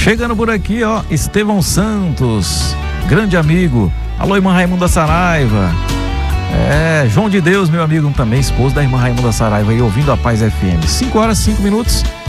Chegando por aqui, ó, Estevão Santos, grande amigo. Alô, irmã Raimunda Saraiva. João de Deus, meu amigo, também esposo da irmã Raimunda Saraiva, aí ouvindo a Paz FM. 5 horas, 5 minutos.